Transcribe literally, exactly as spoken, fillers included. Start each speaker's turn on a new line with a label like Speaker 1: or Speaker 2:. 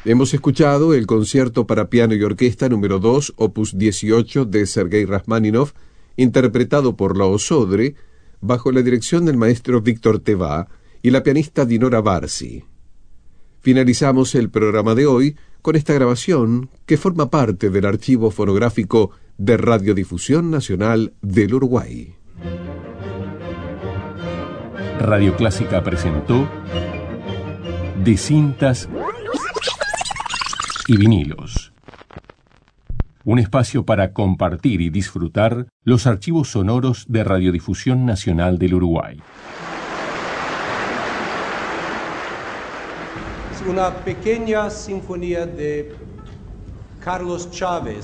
Speaker 1: Hemos escuchado el concierto para piano y orquesta número dos, opus dieciocho de Sergei Rachmaninoff, interpretado por la Osodre, bajo la dirección del maestro Víctor Tevá y la pianista Dinora Barsi. Finalizamos el programa de hoy con esta grabación que forma parte del archivo fonográfico de Radiodifusión Nacional del Uruguay.
Speaker 2: Radio Clásica presentó De cintas y vinilos. Un espacio para compartir y disfrutar los archivos sonoros de Radiodifusión Nacional del Uruguay.
Speaker 3: Una pequeña sinfonía de Carlos Chávez.